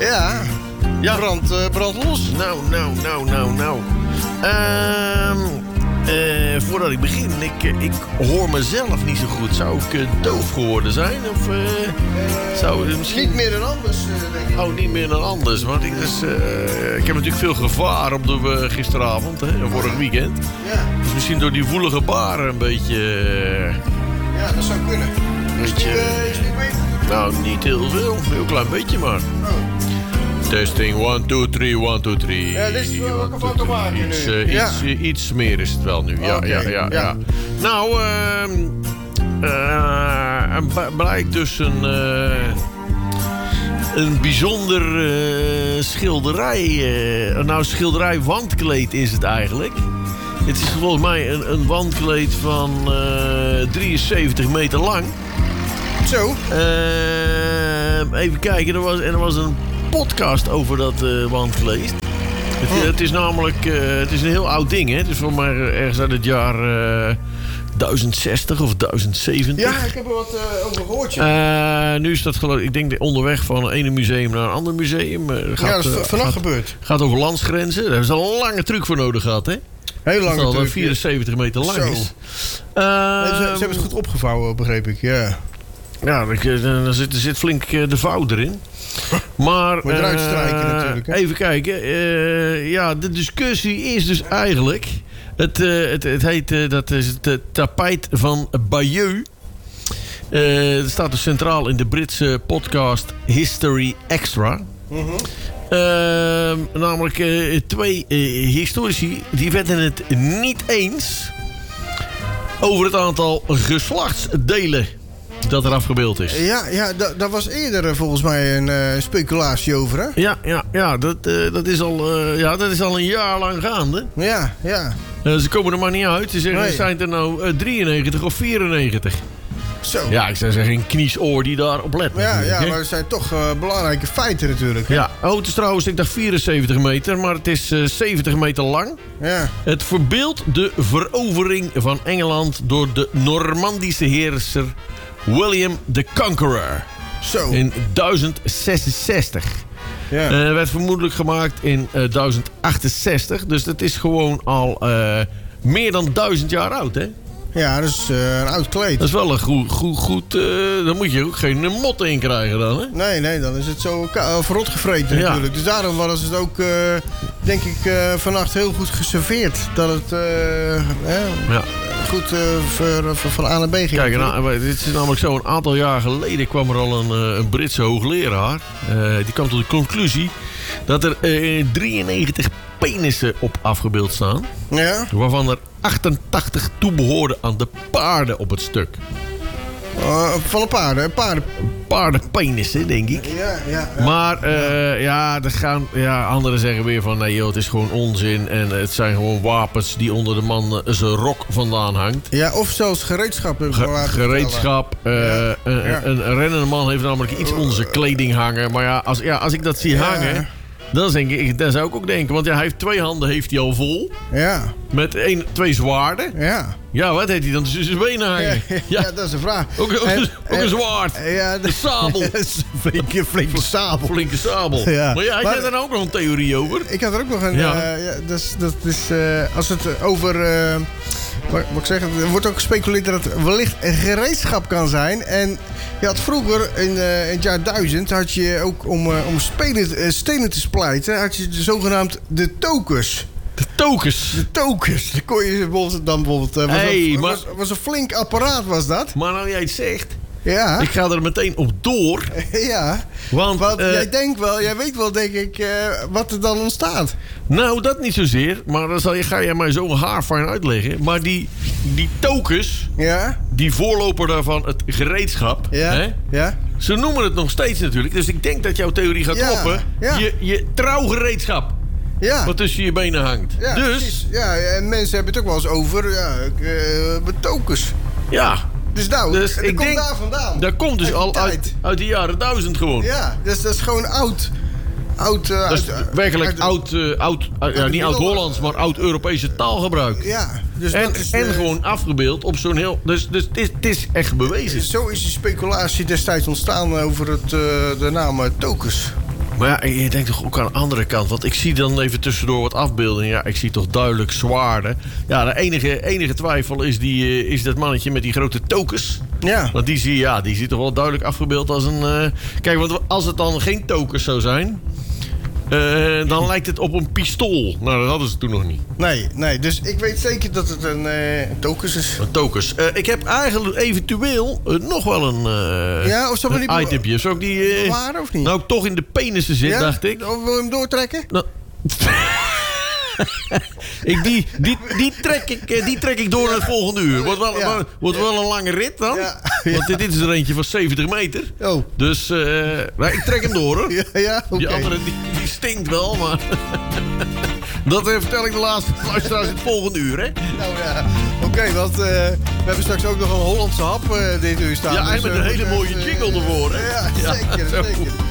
Ja. Ja. Brand los. Nou. Voordat ik begin, ik hoor mezelf niet zo goed. Zou ik doof geworden zijn? Of zou het misschien... Niet meer dan anders, denk ik. Oh, niet meer dan anders. Want ik heb natuurlijk veel gevaar op de gisteravond, hè, vorig weekend. Ja. Dus misschien door die woelige baren een beetje... Ja, dat zou kunnen. Is het niet beter? Nou, niet heel veel. Een heel klein beetje maar. Oh. Testing, 1, 2, 3, 1, 2, 3. Ja, dit is wel welke foto maken nu. Iets meer is het wel nu. Ja, Okay, ja. Nou, blijkt dus een bijzonder schilderij. Schilderij wandkleed is het eigenlijk. Het is volgens mij een wandkleed van 73 meter lang. Zo. Even kijken, er was een podcast over dat wandkleed. Het is namelijk het is een heel oud ding, hè? Het is volgens mij ergens uit het jaar 1060 of 1070. Ja, ik heb er wat over gehoord. Nu is dat geloof ik denk onderweg van het ene museum naar een ander museum. Dat is vannacht gebeurd. Gaat over landsgrenzen. Daar hebben ze al een lange truc voor nodig gehad, hè? Heel lang dat truc. 74 meter lang Zo. is. Ze hebben het goed opgevouwen, begreep ik. Ja. Ja, er zit flink de vouw erin. Maar moet eruit strijken natuurlijk. Hè? Even kijken. De discussie is dus eigenlijk... Het heet... dat is het tapijt van Bayeux. Het staat dus centraal in de Britse podcast History Extra. Namelijk twee historici... die werden het niet eens... over het aantal geslachtsdelen... dat er afgebeeld is. Ja, daar was eerder volgens mij een speculatie over, hè? Ja, dat is al een jaar lang gaande. Ja. Ze komen er maar niet uit. Ze zeggen, Nee. zijn er nou 93 of 94? Zo. Ja, ik zou zeggen, een kniesoor die daarop let. Ja, hè? maar het zijn toch belangrijke feiten natuurlijk. Hè? Ja, het is trouwens, ik dacht 74 meter, maar het is 70 meter lang. Ja. Het verbeeldt de verovering van Engeland door de Normandische heerser William the Conqueror. Zo. In 1066. Ja. Werd vermoedelijk gemaakt in 1068. Dus dat is gewoon al meer dan 1000 jaar oud, hè? Ja, dat is een oud kleed. Dat is wel een goed dan moet je ook geen mot in krijgen dan, hè? Nee, dan is het zo verrot gevreten Ja. natuurlijk. Dus daarom was het ook, denk ik, vannacht heel goed geserveerd. Dat het goed van A naar B ging. Kijk, dit is namelijk zo. Een aantal jaar geleden kwam er al een Britse hoogleraar. Die kwam tot de conclusie dat er 93 penissen op afgebeeld staan. Ja? Waarvan er 88 toebehoorden aan de paarden op het stuk. Van de paarden. Paardenpenissen, denk ik. Ja. Maar anderen zeggen weer van... nee joh, het is gewoon onzin. En het zijn gewoon wapens die onder de man zijn rok vandaan hangt. Ja, of zelfs gereedschap. Gereedschap. Een rennende man heeft namelijk iets onder zijn kleding hangen. Maar als ik dat zie hangen... Dan zou ik ook denken. Want hij heeft 2 handen heeft hij al vol. Ja. Met 2 zwaarden. Ja. Ja, wat heeft hij dan tussen zijn benen hangen? Ja, dat is een vraag. Ook een zwaard. Ja, de sabel. Flinke sabel. Flinke sabel. Ja. Maar had jij daar ook nog een theorie over? Ik had er ook nog een... dat is als het over... wat ik zeg, er wordt ook gespeculeerd dat het wellicht een gereedschap kan zijn. En je had vroeger, in het jaar 1000, had je ook om stenen te splijten, had je de zogenaamd de tokers. De tokers? De tokers. Dan kon je bijvoorbeeld... was een flink apparaat, was dat. Maar nou jij het zegt... Ja. Ik ga er meteen op door. Ja. Want jij weet wel, denk ik, wat er dan ontstaat. Nou, dat niet zozeer. Maar dan ga jij mij zo haarfijn uitleggen. Maar die tokens, die voorloper daarvan, het gereedschap. Ja. Hè? Ja. Ze noemen het nog steeds natuurlijk. Dus ik denk dat jouw theorie gaat kloppen. Ja. Je trouwgereedschap. Ja. Wat tussen je benen hangt. Ja, dus. Precies. Ja, en mensen hebben het ook wel eens over tokens. Ja. Dus ik denk daar vandaan. Dat komt dus al uit de jaren 1000 gewoon. Ja, dus dat is gewoon oud. Dat is werkelijk niet oud-Hollands, maar oud-Europese taalgebruik. Ja. Dus en gewoon afgebeeld op zo'n heel... Dus het is echt bewezen. Zo is die speculatie destijds ontstaan over de naam tokens. Maar ja, je denkt toch ook aan de andere kant. Want ik zie dan even tussendoor wat afbeeldingen. Ja, ik zie toch duidelijk zwaarden. Ja, de enige twijfel is dat mannetje met die grote tokens. Ja. Want die zie toch wel duidelijk afgebeeld als een... Kijk, want als het dan geen tokens zou zijn... dan lijkt het op een pistool. Nou, dat hadden ze toen nog niet. Nee. Dus ik weet zeker dat het een tokens is. Een tokens. Ik heb eigenlijk eventueel nog wel een Of zou een itempje. Zou ik die... waar of niet? Nou, toch in de penissen zit, dacht ik. Of wil je hem doortrekken? Nou, die trek ik door naar het volgende uur. Wordt wel een lange rit dan. Ja. Want dit is er eentje van 70 meter. Oh. Dus ik trek hem door, hoor. Ja, oké. Die andere die stinkt wel, maar... Dat vertel ik de laatste luisteraars in het volgende uur, hè? Nou ja, oké, want we hebben straks ook nog een Hollandse hap dit uur staan. Ja, eigenlijk met een hele mooie jingle ervoor, hè? Ja, zeker.